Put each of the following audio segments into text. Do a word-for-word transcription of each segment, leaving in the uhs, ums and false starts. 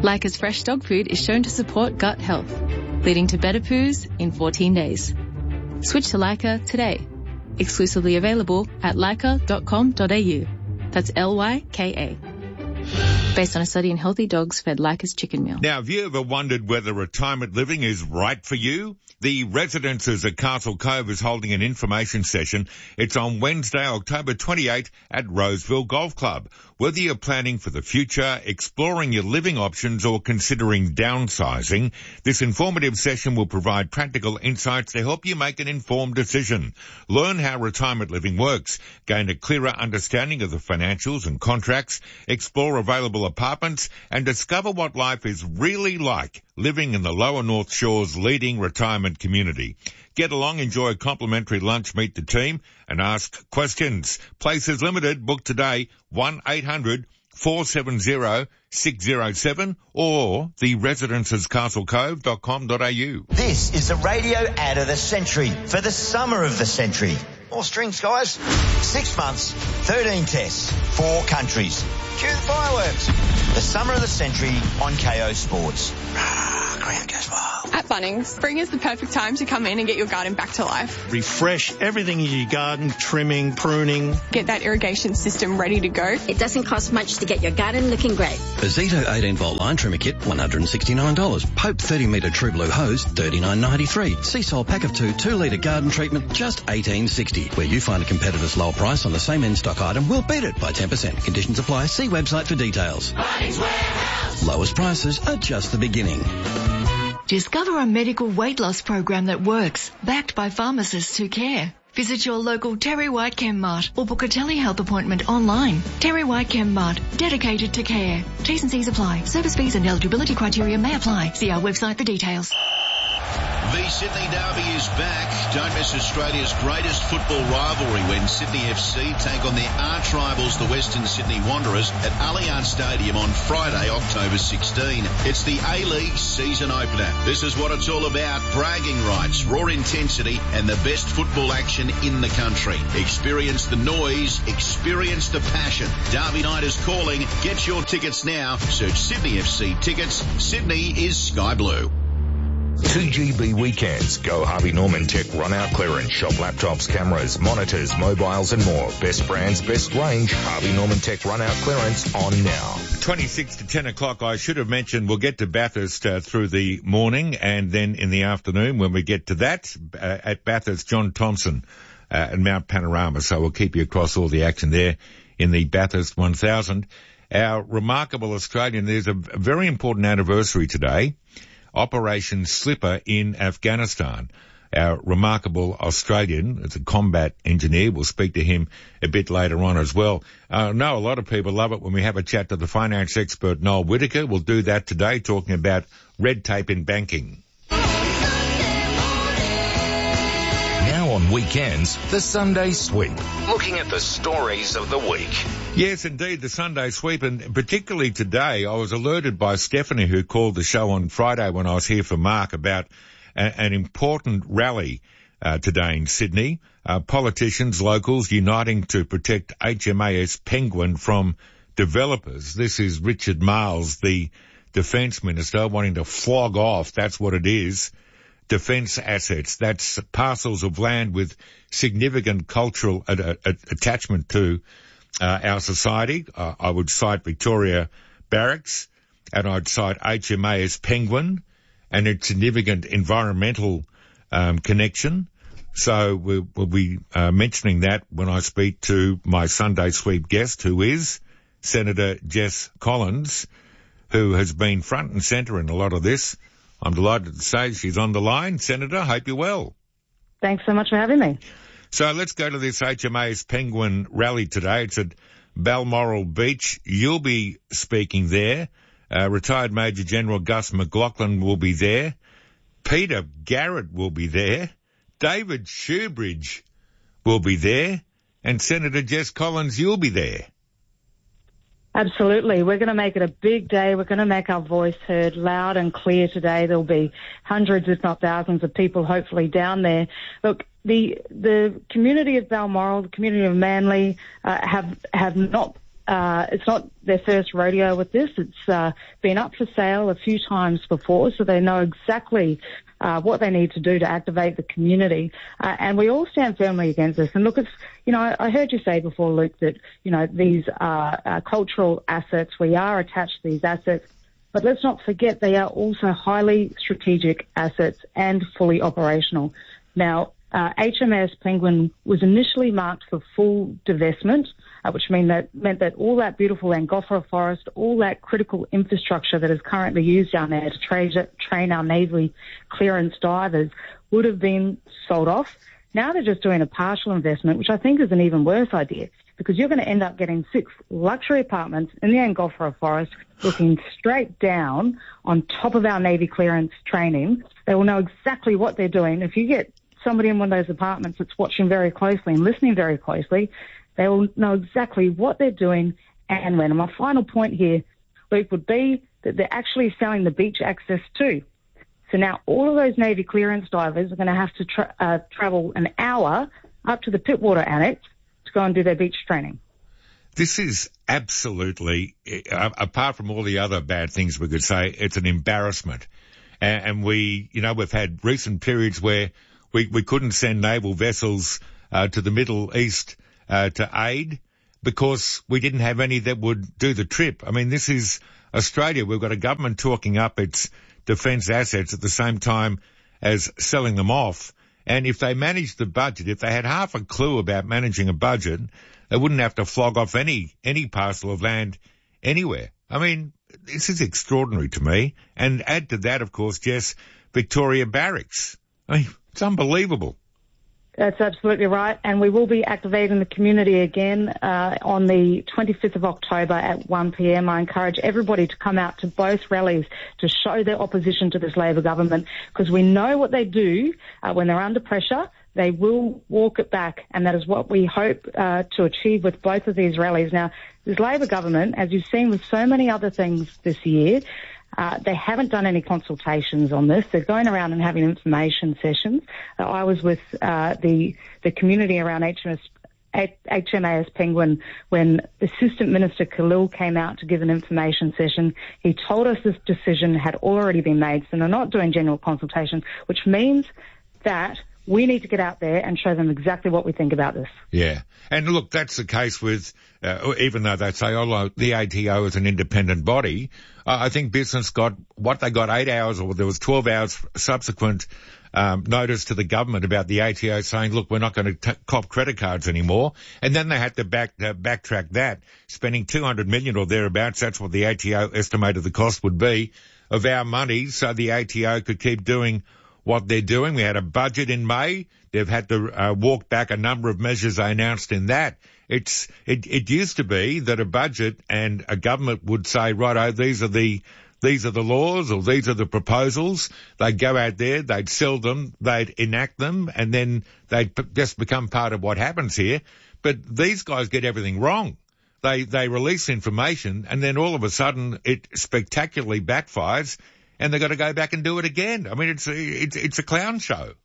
Leica's fresh dog food is shown to support gut health, leading to better poos in fourteen days. Switch to Leica today. Exclusively available at leica dot com dot a u. That's L Y K A. Based on a study in healthy dogs fed Leica's chicken meal. Now, have you ever wondered whether retirement living is right for you? The Residences at Castle Cove is holding an information session. It's on Wednesday, October twenty-eighth at Roseville Golf Club. Whether you're planning for the future, exploring your living options or considering downsizing, this informative session will provide practical insights to help you make an informed decision. Learn how retirement living works, gain a clearer understanding of the financials and contracts, explore available apartments and discover what life is really like living in the Lower North Shore's leading retirement community. Get along, enjoy a complimentary lunch, meet the team and ask questions. Places limited. Book today, one eight hundred four seven zero six zero seven or the residences castle cove dot com dot a u. This is the radio ad of the century for the summer of the century. More strings, guys. Six months, thirteen tests, four countries. Cue the fireworks. The summer of the century on K O Sports. Ground goes wild. At Bunnings, spring is the perfect time to come in and get your garden back to life. Refresh everything in your garden, trimming, pruning. Get that irrigation system ready to go. It doesn't cost much to get your garden looking great. A Zito eighteen volt line trimmer kit, one hundred sixty-nine dollars. Pope thirty metre True Blue hose, thirty-nine ninety-three. Seasol pack of two, two litre garden treatment, just eighteen sixty. Where you find a competitor's lower price on the same in-stock item, we'll beat it by ten percent. Conditions apply. See website for details. Bunnings Warehouse. Lowest prices are just the beginning. Discover a medical weight loss program that works, backed by pharmacists who care. Visit your local Terry White Chem Mart or book a telehealth appointment online. Terry White Chem Mart, dedicated to care. T's and C's apply. Service fees and eligibility criteria may apply. See our website for details. The Sydney Derby is back. Don't miss Australia's greatest football rivalry when Sydney F C take on their arch rivals, the Western Sydney Wanderers, at Allianz Stadium on Friday, October sixteenth. It's the A-League season opener. This is what it's all about. Bragging rights, raw intensity, and the best football action in the country. Experience the noise, experience the passion. Derby night is calling. Get your tickets now. Search Sydney F C tickets. Sydney is sky blue. two G B weekends. Go Harvey Norman Tech Run Out Clearance. Shop laptops, cameras, monitors, mobiles and more. Best brands, best range. Harvey Norman Tech Run Out Clearance on now. twenty-six to ten o'clock, I should have mentioned we'll get to Bathurst uh, through the morning and then in the afternoon when we get to that uh, at Bathurst, John Thompson uh, and Mount Panorama. So we'll keep you across all the action there in the Bathurst one thousand. Our remarkable Australian, there's a very important anniversary today. Operation Slipper in Afghanistan. Our remarkable Australian, as a combat engineer, we'll speak to him a bit later on as well. I uh, know a lot of people love it when we have a chat to the finance expert Noel Whittaker. We'll do that today, talking about red tape in banking. Now on weekends, the Sunday Sweep. Looking at the stories of the week. Yes, indeed, the Sunday Sweep, and particularly today, I was alerted by Stephanie, who called the show on Friday when I was here for Mark, about a, an important rally uh, today in Sydney. Uh, politicians, locals, uniting to protect H M A S Penguin from developers. This is Richard Marles, the Defence Minister, wanting to flog off, that's what it is, defence assets. That's parcels of land with significant cultural uh, uh, attachment to uh, our society. Uh, I would cite Victoria Barracks, and I'd cite H M A S Penguin and its significant environmental um, connection. So we'll, we'll be uh, mentioning that when I speak to my Sunday Sweep guest, who is Senator Jess Collins, who has been front and centre in a lot of this. I'm delighted to say she's on the line. Senator, hope you're well. Thanks so much for having me. So let's go to this H M A S Penguin rally today. It's at Balmoral Beach. You'll be speaking there. Uh, retired Major General Gus McLaughlin will be there. Peter Garrett will be there. David Shoebridge will be there. And Senator Jess Collins, you'll be there. Absolutely. We're going to make it a big day. We're going to make our voice heard loud and clear today. There'll be hundreds, if not thousands, of people hopefully down there. Look, the the community of Balmoral, the community of Manly, uh, have have not uh, it's not their first rodeo with this. It's uh, been up for sale a few times before, so they know exactly uh, what they need to do to activate the community. Uh, and we all stand firmly against this. And look, it's, you know, I, I heard you say before, Luke, that, you know, these are uh, cultural assets. We are attached to these assets. But let's not forget they are also highly strategic assets and fully operational. Now, uh, H M A S Penguin was initially marked for full divestment, uh, which mean that, meant that all that beautiful Angofra forest, all that critical infrastructure that is currently used down there to tra- train our Navy clearance divers would have been sold off. Now they're just doing a partial investment, which I think is an even worse idea, because you're going to end up getting six luxury apartments in the Angofra forest looking straight down on top of our Navy clearance training. They will know exactly what they're doing. If you get somebody in one of those apartments that's watching very closely and listening very closely, they will know exactly what they're doing and when. And my final point here, Luke, would be that they're actually selling the beach access too. So now all of those Navy clearance divers are going to have to tra- uh, travel an hour up to the Pittwater Annex to go and do their beach training. This is absolutely, uh, apart from all the other bad things we could say, it's an embarrassment. And, and we, you know, we've had recent periods where we, we couldn't send naval vessels uh, to the Middle East uh, to aid because we didn't have any that would do the trip. I mean, this is Australia. We've got a government talking up its defence assets at the same time as selling them off. And if they managed the budget, if they had half a clue about managing a budget, they wouldn't have to flog off any, any parcel of land anywhere. I mean, this is extraordinary to me. And add to that, of course, Jess, Victoria Barracks. I mean, it's unbelievable. That's absolutely right. And we will be activating the community again uh, on the twenty-fifth of October at one p.m. I encourage everybody to come out to both rallies to show their opposition to this Labor government, because we know what they do uh, when they're under pressure. They will walk it back, and that is what we hope uh, to achieve with both of these rallies. Now, this Labor government, as you've seen with so many other things this year, Uh, they haven't done any consultations on this. They're going around and having information sessions. Uh, I was with uh, the the community around H M A S Penguin when Assistant Minister Khalil came out to give an information session. He told us this decision had already been made, so they're not doing general consultation, which means that we need to get out there and show them exactly what we think about this. Yeah. And look, that's the case with, uh, even though they say, oh, the A T O is an independent body, uh, I think business got, what they got eight hours, or there was twelve hours subsequent um, notice to the government about the A T O saying, look, we're not going to t- cop credit cards anymore. And then they had to back uh, backtrack that, spending two hundred million dollars or thereabouts. That's what the A T O estimated the cost would be of our money, so the A T O could keep doing what they're doing. We had a budget in May. They've had to uh, walk back a number of measures they announced in that. It's it, it used to be that a budget and a government would say, righto, these are the these are the laws, or these are the proposals. They'd go out there, they'd sell them, they'd enact them, and then they'd p- just become part of what happens here. But these guys get everything wrong. They they release information, and then all of a sudden it spectacularly backfires, and they've got to go back and do it again. I mean, it's it's it's a clown show.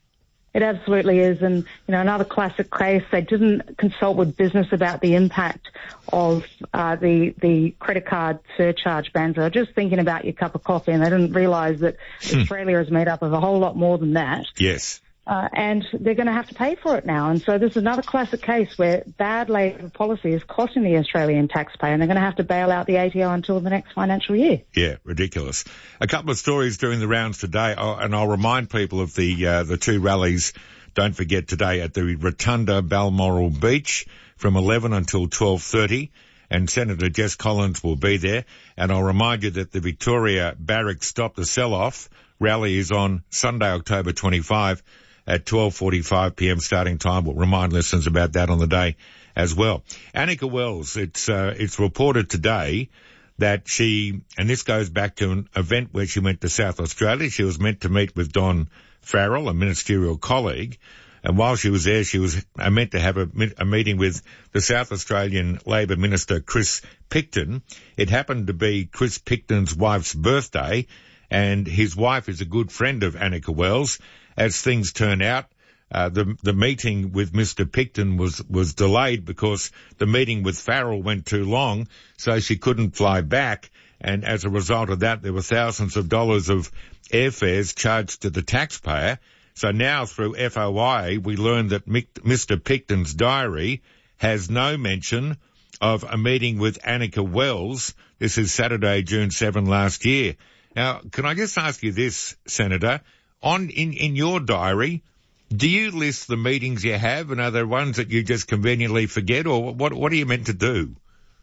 It absolutely is. And, you know, another classic case, they didn't consult with business about the impact of uh, the the credit card surcharge bans. They were just thinking about your cup of coffee, and they didn't realise that hmm. Australia is made up of a whole lot more than that. Yes. Uh, and they're going to have to pay for it now. And so this is another classic case where bad Labor policy is costing the Australian taxpayer, and they're going to have to bail out the A T O until the next financial year. Yeah, ridiculous. A couple of stories doing the rounds today, oh, and I'll remind people of the uh, the two rallies. Don't forget today at the Rotunda Balmoral Beach from eleven until twelve thirty. And Senator Jess Collins will be there. And I'll remind you that the Victoria Barracks Stop the Sell-Off rally is on Sunday, October twenty-fifth. At twelve forty-five p.m. starting time. We'll remind listeners about that on the day as well. Annika Wells, it's uh, it's reported today that she, and this goes back to an event where she went to South Australia. She was meant to meet with Don Farrell, a ministerial colleague, and while she was there, she was meant to have a, a meeting with the South Australian Labor Minister, Chris Picton. It happened to be Chris Picton's wife's birthday, and his wife is a good friend of Annika Wells. As things turn out, uh, the the meeting with Mister Picton was was delayed because the meeting with Farrell went too long, so she couldn't fly back. And as a result of that, there were thousands of dollars of airfares charged to the taxpayer. So now through F O I, we learned that Mister Picton's diary has no mention of a meeting with Annika Wells. This is Saturday, June seventh last year. Now, can I just ask you this, Senator? On in, in your diary, do you list the meetings you have, and are there ones that you just conveniently forget, or what, what are you meant to do?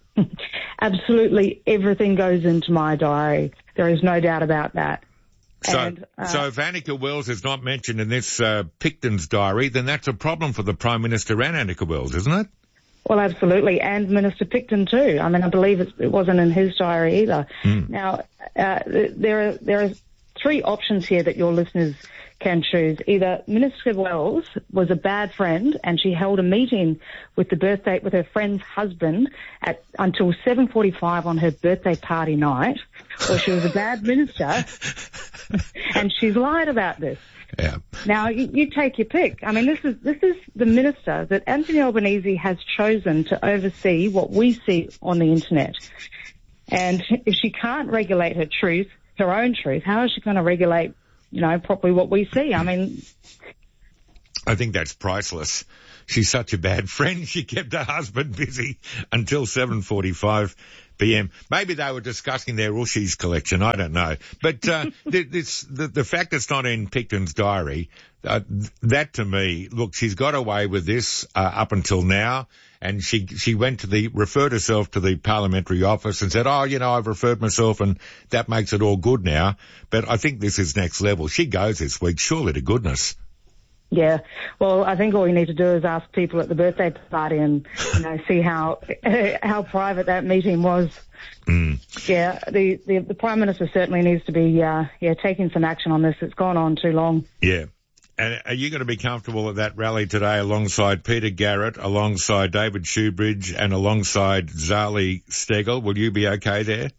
Absolutely everything goes into my diary. There is no doubt about that. So, and, uh, so if Annika Wells is not mentioned in this uh, Picton's diary, then that's a problem for the Prime Minister and Annika Wells, isn't it? Well, absolutely, and Minister Picton too. I mean, I believe it, it wasn't in his diary either. Mm. Now, uh, there are there are three options here that your listeners can choose. Either Minister Wells was a bad friend and she held a meeting with the birthday with her friend's husband at until seven forty-five on her birthday party night, or she was a bad minister and she's lied about this. Yeah. Now you, you take your pick. I mean, this is this is the minister that Anthony Albanese has chosen to oversee what we see on the internet. And if she can't regulate her truth, her own truth, how is she going to regulate, you know, properly what we see? I mean, I think that's priceless. She's such a bad friend. She kept her husband busy until seven forty-five p.m. Maybe they were discussing their Ushi's collection. I don't know. But uh, this, the, the fact it's not in Picton's diary, uh, that to me, look, she's got away with this uh, up until now. And she she went to the, referred herself to the parliamentary office and said, oh, you know, I've referred myself and that makes it all good now. But I think this is next level. She goes this week, surely to goodness. Yeah. Well, I think all you need to do is ask people at the birthday party and, you know, see how how private that meeting was. Mm. Yeah. The, the the Prime Minister certainly needs to be, uh, yeah, taking some action on this. It's gone on too long. Yeah. And are you going to be comfortable at that rally today alongside Peter Garrett, alongside David Shoebridge and alongside Zali Steggall? Will you be okay there?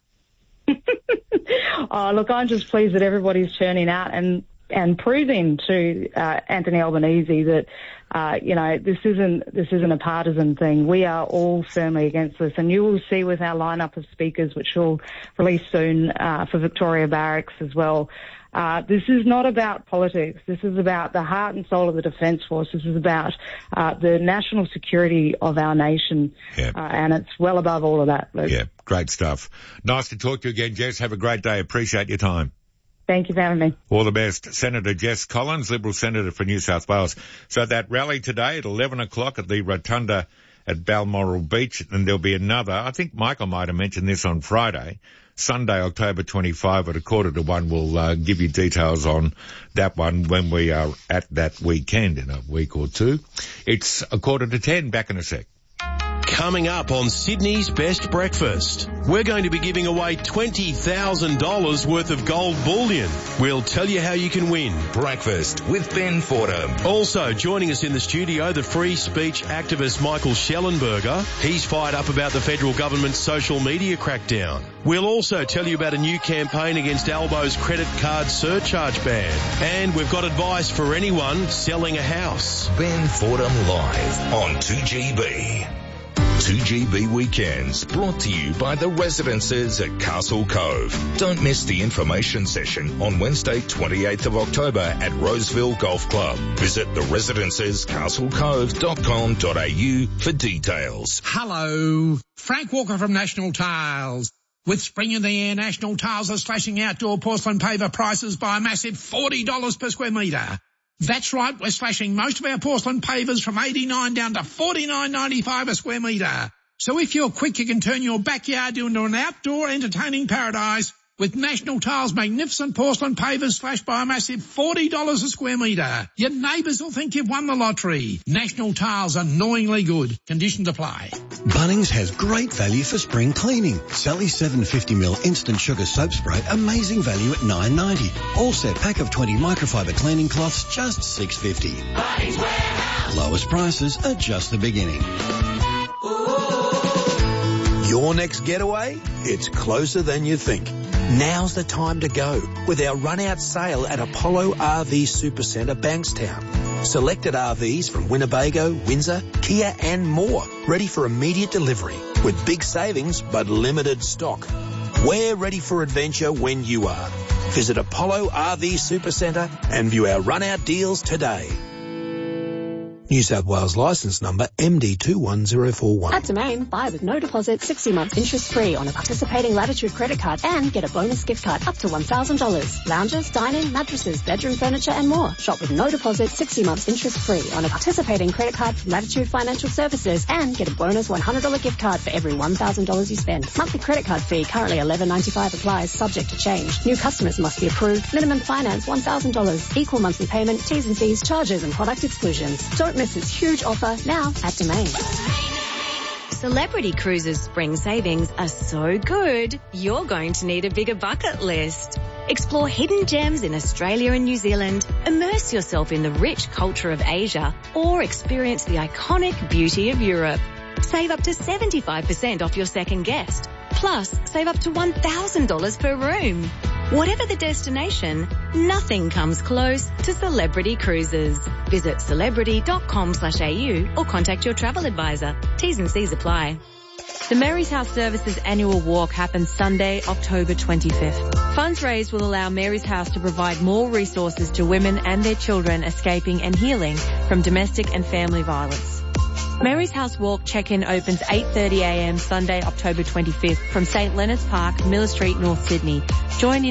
Oh, look, I'm just pleased that everybody's turning out and, and proving to uh, Anthony Albanese that, uh, you know, this isn't this isn't a partisan thing. We are all firmly against this. And you will see with our lineup of speakers, which we'll release soon uh, for Victoria Barracks as well, Uh, this is not about politics. This is about the heart and soul of the Defence Force. This is about uh, the national security of our nation. Yeah. Uh, and it's well above all of that, Luke. Yeah, great stuff. Nice to talk to you again, Jess. Have a great day. Appreciate your time. Thank you for having me. All the best. Senator Jess Collins, Liberal Senator for New South Wales. So that rally today at eleven o'clock at the Rotunda at Balmoral Beach, and there'll be another. I think Michael might have mentioned this on Friday. Sunday, October twenty-fifth at a quarter to one. We'll uh, give you details on that one when we are at that weekend in a week or two. It's a quarter to ten. Back in a sec. Coming up on Sydney's Best Breakfast, we're going to be giving away twenty thousand dollars worth of gold bullion. We'll tell you how you can win. Breakfast with Ben Fordham. Also joining us in the studio, the free speech activist Michael Schellenberger. He's fired up about the federal government's social media crackdown. We'll also tell you about a new campaign against Albo's credit card surcharge ban. And we've got advice for anyone selling a house. Ben Fordham live on two G B. two G B Weekends, brought to you by the Residences at Castle Cove. Don't miss the information session on Wednesday, twenty-eighth of October at Roseville Golf Club. Visit the residences castle cove dot com dot a u for details. Hello, Frank Walker from National Tiles. With spring in the air, National Tiles are slashing outdoor porcelain paver prices by a massive forty dollars per square metre. That's right, we're slashing most of our porcelain pavers from eighty-nine dollars down to forty-nine ninety-five a square metre. So if you're quick, you can turn your backyard into an outdoor entertaining paradise with National Tiles' magnificent porcelain pavers slashed by a massive forty dollars a square metre. Your neighbours will think you've won the lottery. National Tiles, annoyingly good. Conditions apply. Bunnings has great value for spring cleaning. Sally's seven hundred fifty milliliter instant sugar soap spray, amazing value at nine ninety. All set pack of twenty microfiber cleaning cloths, just six fifty. Bunnings Warehouse. Lowest prices are just the beginning. Your next getaway? It's closer than you think. Now's the time to go with our run-out sale at Apollo R V Supercentre Bankstown. Selected R Vs from Winnebago, Windsor, Kia and more, ready for immediate delivery with big savings but limited stock. We're ready for adventure when you are. Visit Apollo R V Supercentre and view our run-out deals today. New South Wales licence number M D two one zero four one. At Domain, buy with no deposit, sixty months interest free on a participating Latitude credit card and get a bonus gift card up to one thousand dollars. Lounges, dining, mattresses, bedroom furniture and more. Shop with no deposit, sixty months interest free on a participating credit card from Latitude Financial Services and get a bonus one hundred dollars gift card for every one thousand dollars you spend. Monthly credit card fee currently eleven ninety-five applies, subject to change. New customers must be approved. Minimum finance one thousand dollars. Equal monthly payment, T's and C's, charges and product exclusions. Don't miss this huge offer now at Domain. Celebrity Cruises spring savings are so good, you're going to need a bigger bucket list. Explore hidden gems in Australia and New Zealand, immerse yourself in the rich culture of Asia, or experience the iconic beauty of Europe. Save up to seventy-five percent off your second guest. Plus, save up to one thousand dollars per room. Whatever the destination, nothing comes close to Celebrity Cruises. Visit celebrity.com slash AU or contact your travel advisor. T's and C's apply. The Mary's House Services annual walk happens Sunday, October twenty-fifth. Funds raised will allow Mary's House to provide more resources to women and their children escaping and healing from domestic and family violence. Mary's House Walk check-in opens eight thirty a m Sunday, October twenty-fifth from St Leonard's Park, Miller Street, North Sydney. Join in